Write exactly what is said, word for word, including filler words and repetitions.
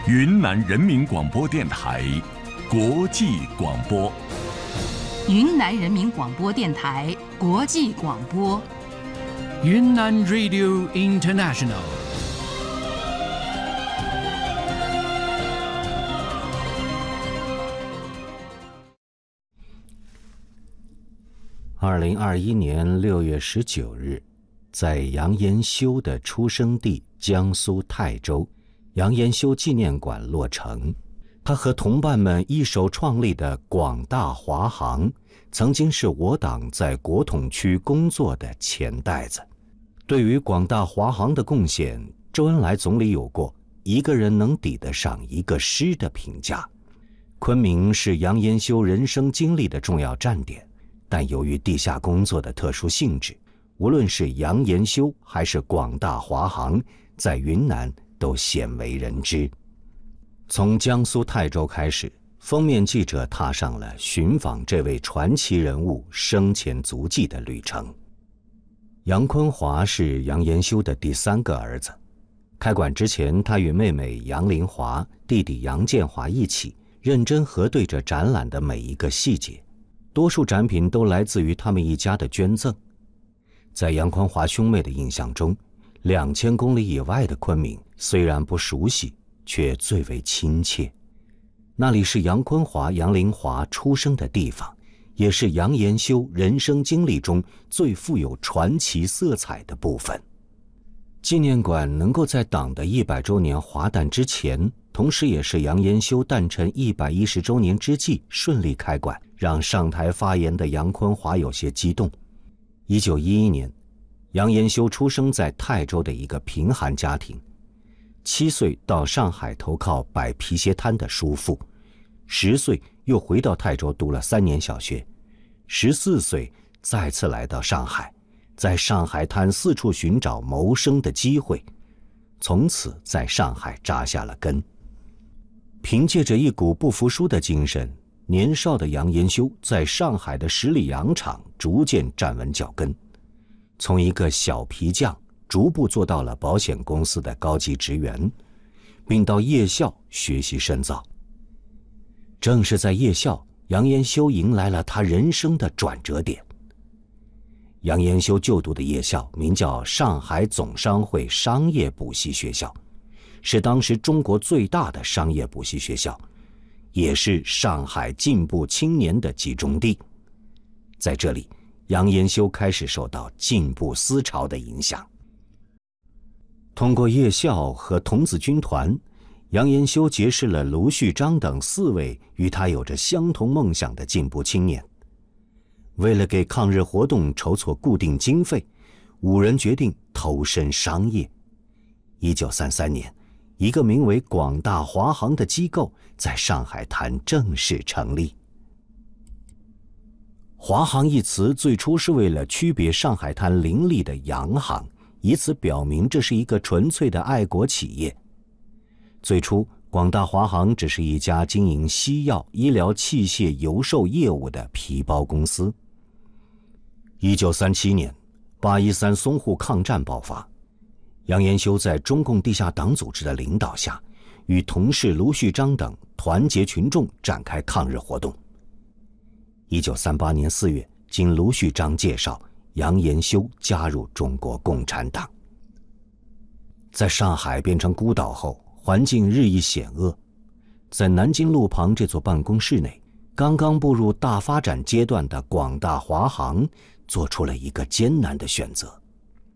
云南人民广播电台国际广播。 云南人民广播电台国际广播。 云南 Radio International。 二零二一年六月十九日，在杨延修的出生地江苏泰州，杨延修纪念馆落成。他和同伴们一手创立的广大华航，曾经是我党在国统区工作的钱袋子。对于广大华航的贡献，周恩来总理有过“一个人能抵得上一个师”的评价。昆明是杨延修人生经历的重要站点，但由于地下工作的特殊性质，无论是杨延修还是广大华航，在云南都鲜为人知。从江苏泰州开始，封面记者踏上了寻访这位传奇人物生前足迹的旅程。杨坤华是杨延修的第三个儿子。开馆之前，他与妹妹杨林华、弟弟杨建华一起认真核对着展览的每一个细节，多数展品都来自于他们一家的捐赠。在杨坤华兄妹的印象中，两千公里以外的昆明虽然不熟悉，却最为亲切。那里是杨坤华、杨林华出生的地方，也是杨延修人生经历中最富有传奇色彩的部分。纪念馆能够在党的一百周年华诞之前，同时也是杨延修诞辰一百一十周年之际顺利开馆，让上台发言的杨坤华有些激动。一九一一年，杨延修出生在泰州的一个贫寒家庭，七岁到上海投靠摆皮鞋摊的叔父，十岁又回到泰州读了三年小学，十四岁再次来到上海，在上海滩四处寻找谋生的机会，从此在上海扎下了根。凭借着一股不服输的精神，年少的杨延修在上海的十里洋场逐渐站稳脚跟，从一个小皮匠逐步做到了保险公司的高级职员，并到夜校学习深造。正是在夜校，杨延修迎来了他人生的转折点。杨延修就读的夜校名叫上海总商会商业补习学校，是当时中国最大的商业补习学校，也是上海进步青年的集中地。在这里，杨延修开始受到进步思潮的影响。通过夜校和童子军团，杨延修结识了卢旭章等四位与他有着相同梦想的进步青年。为了给抗日活动筹措固定经费，五人决定投身商业。一九三三年，一个名为广大华航的机构在上海滩正式成立。华航一词最初是为了区别上海滩林立的洋行，以此表明这是一个纯粹的爱国企业。最初，广大华航只是一家经营西药、医疗器械邮售业务的皮包公司。一九三七年，八一三淞沪抗战爆发，杨延修在中共地下党组织的领导下，与同事卢旭章等团结群众展开抗日活动。一九三八年四月，经卢旭章介绍，杨延修加入中国共产党。在上海变成孤岛后，环境日益险恶。在南京路旁这座办公室内，刚刚步入大发展阶段的广大华航做出了一个艰难的选择。